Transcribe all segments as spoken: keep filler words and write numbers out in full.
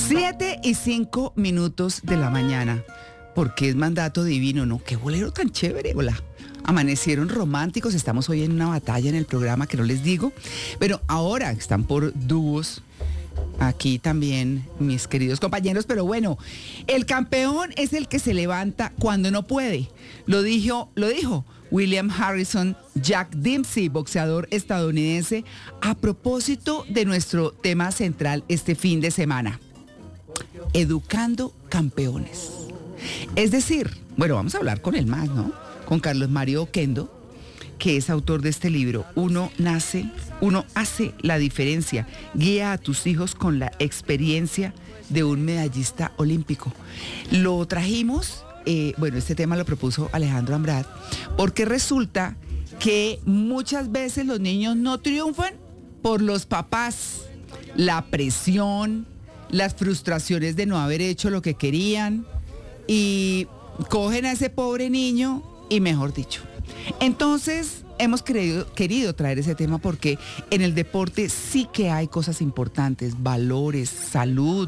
Siete y cinco minutos de la mañana, porque es mandato divino, ¿no? Qué bolero tan chévere, hola. Amanecieron románticos, estamos hoy en una batalla en el programa que no les digo, pero ahora están por dúos. Aquí también mis queridos compañeros, pero bueno, el campeón es el que se levanta cuando no puede. Lo dijo, lo dijo William Harrison, Jack Dempsey, boxeador estadounidense, a propósito de nuestro tema central este fin de semana. Educando campeones. Es decir, bueno, vamos a hablar con el más, ¿no? Con Carlos Mario Oquendo, que es autor de este libro. Uno nace, uno hace la diferencia. Guía a tus hijos con la experiencia de un medallista olímpico. Lo trajimos, eh, bueno, este tema lo propuso Alejandro Ambrad, porque resulta que muchas veces los niños no triunfan por los papás. La presión, las frustraciones de no haber hecho lo que querían, y cogen a ese pobre niño y mejor dicho. Entonces, hemos querido, querido traer ese tema porque en el deporte sí que hay cosas importantes, valores, salud,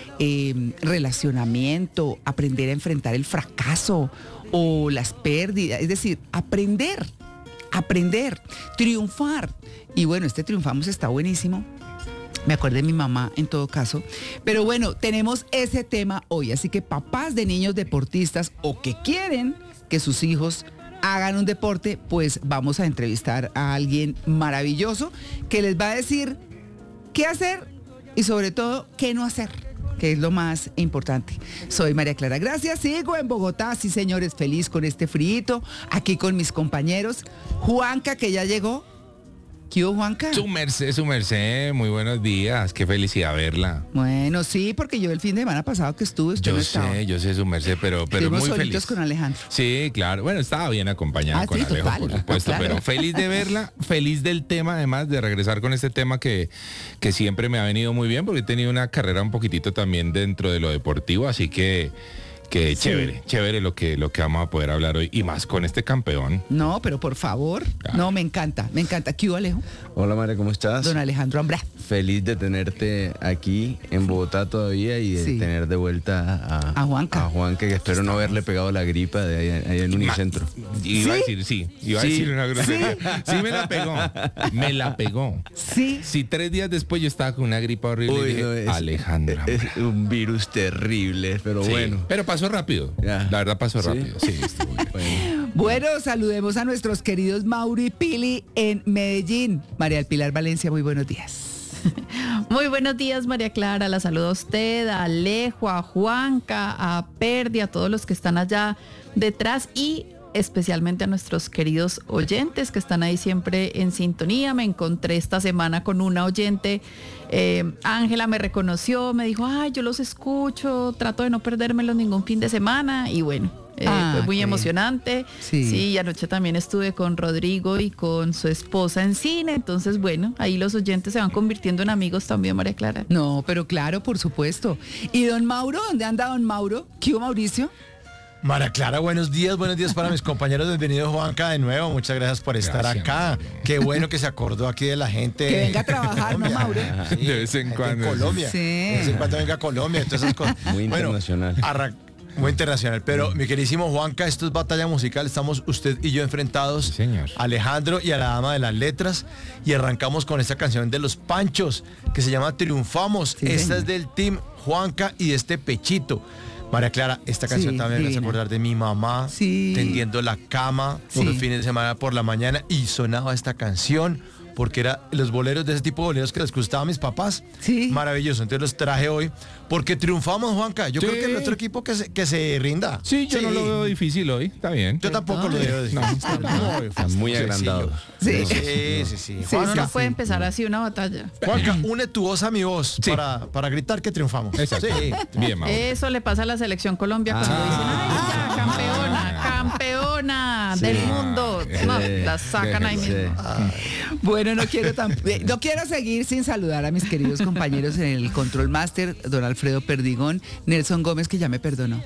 eh, relacionamiento, aprender a enfrentar el fracaso o las pérdidas, es decir, aprender, aprender, triunfar. Y bueno, este triunfamos está buenísimo. Me acuerdo de mi mamá en todo caso. Pero bueno, tenemos ese tema hoy. Así que papás de niños deportistas o que quieren que sus hijos hagan un deporte, pues vamos a entrevistar a alguien maravilloso que les va a decir qué hacer y sobre todo qué no hacer, que es lo más importante. Soy María Clara Gracia, sigo en Bogotá, sí señores, feliz con este frío, aquí con mis compañeros. Juanca, que ya llegó. ¿Qué hubo, Juanca? Su merced, su merced, muy buenos días, qué felicidad verla. Bueno, sí, porque yo el fin de semana pasado que estuve, usted yo no sé, estaba. yo sé su merced, pero, pero Estuvimos muy solitos feliz. con Alejandro. Sí, claro, bueno, estaba bien acompañada Ah, con sí, Alejo, total. por supuesto, Claro. pero feliz de verla, feliz del tema, además de regresar con este tema que, que siempre me ha venido muy bien, porque he tenido una carrera un poquitito también dentro de lo deportivo, así que... Que Sí. chévere, chévere lo que, lo que vamos a poder hablar hoy. Y más con este campeón. No, pero por favor, Claro. no, me encanta, me encanta. ¿Qué hubo, Alejo? Hola María, ¿cómo estás? Don Alejandro Ambra. Feliz de tenerte aquí en Bogotá todavía y de Sí. tener de vuelta a, A Juanca. a Juanca, que espero no haberle pegado la gripa de ahí, ahí en Unicentro. Iba a ¿Sí? decir, sí, iba a Sí. decir una grosería. Sí. me la pegó, me la pegó. Sí. Si tres días después yo estaba con una gripa horrible y Uy, dije, no, es, Alejandra. es un virus terrible, pero Sí, bueno. pero pasó rápido. Ya. La verdad pasó ¿Sí? rápido. Sí, estuvo bien. Bueno. Bueno, saludemos a nuestros queridos Mauri y Pili en Medellín. María del Pilar Valencia, muy buenos días. Muy buenos días, María Clara. La saludo a usted, a Alejo, a Juanca, a Perdi, a todos los que están allá detrás y especialmente a nuestros queridos oyentes que están ahí siempre en sintonía. Me encontré esta semana con una oyente, eh, Ángela me reconoció, me dijo, ay, yo los escucho, trato de no perdérmelos ningún fin de semana y bueno. Eh, Ah, fue muy qué emocionante. Sí. Sí, y anoche también estuve con Rodrigo y con su esposa en cine. Entonces, bueno, ahí los oyentes se van convirtiendo en amigos también, María Clara. No, pero claro, por supuesto. ¿Y don Mauro? ¿Dónde anda don Mauro? ¿Qué hubo, Mauricio? María Clara, buenos días, buenos días para mis compañeros. Bienvenido Juanca de nuevo, muchas gracias por estar Gracias, acá. Mauro. Qué bueno que se acordó aquí de la gente. Que venga a trabajar, ¿no, Mauro? Sí, De vez en gente cuando. Colombia. Sí. De vez en cuando venga a Colombia, todas esas cosas. Muy internacional. arran- muy internacional. Pero mi queridísimo Juanca, esto es batalla musical. Estamos usted y yo enfrentados. Sí, señor. Alejandro y a la dama de las letras. Y arrancamos con esta canción de Los Panchos que se llama Triunfamos. Sí, esta señor. es del team Juanca y de este Pechito. María Clara, esta canción Sí, también me hace divina. acordar de mi mamá Sí. tendiendo la cama Sí. por los fines de semana por la mañana y sonaba esta canción porque era los boleros de ese tipo de boleros que les gustaba a mis papás. Sí. Maravilloso. Entonces los traje hoy porque triunfamos, Juanca. Yo Sí. creo que el otro equipo que se, que se rinda. Sí, yo no lo veo difícil hoy, está bien. Yo tampoco lo veo difícil. No, Está muy Están muy sencillo. agrandados. Sí. Sí, sí, sí. Sí, Uno Juanca, no puede empezar así una batalla. Juanca, une tu voz a mi voz Sí. para, para gritar que triunfamos. Exacto. Sí. Bien, Mauro. Eso le pasa a la selección Colombia cuando dicen, ay, ya, campeona, campeona Sí. del mundo. No, Sí. la sacan ahí Sí. mismo. Bueno, no quiero tan, eh, no quiero seguir sin saludar a mis queridos compañeros en el Control Master, don Alfredo Perdigón, Nelson Gómez, que ya me perdonó.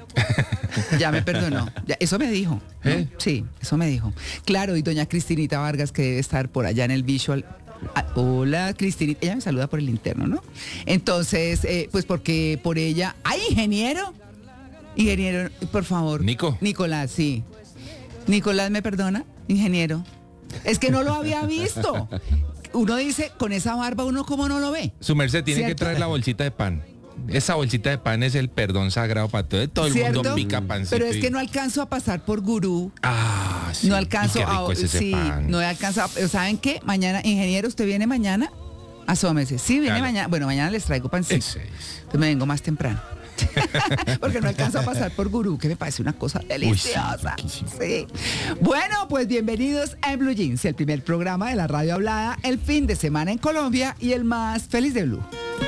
Ya me perdonó. Ya, eso me dijo. ¿no? ¿Eh? Sí, eso me dijo. Claro, y doña Cristinita Vargas, que debe estar por allá en el Visual, Ah, hola, Cristinita. Ella me saluda por el interno, ¿no? Entonces, eh, pues porque por ella... ¡Ay, ingeniero! Ingeniero, por favor. Nico. Nicolás, sí. Nicolás, ¿me perdona? Ingeniero. Es que no lo había visto. Uno dice, con esa barba, uno cómo no lo ve. Su merced tiene ¿Cierto? que traer la bolsita de pan. Esa bolsita de pan es el perdón sagrado para todo. Todo el ¿Cierto? mundo pica pancito. Pero es y- que no alcanzo a pasar por gurú. Ah, sí. No alcanzo Y qué rico a... es ese sí, pan. no he alcanzado. Pero ¿saben qué? Mañana, ingeniero, ¿usted viene mañana? Asómese. Sí, viene Claro. mañana. Bueno, mañana les traigo pancito. Ese es. Entonces me vengo más temprano. Porque no alcanzo a pasar por gurú, que me parece una cosa deliciosa. riquísimo. Sí. Bueno, pues bienvenidos a Blue Jeans, el primer programa de la radio hablada, el fin de semana en Colombia y el más feliz de Blue.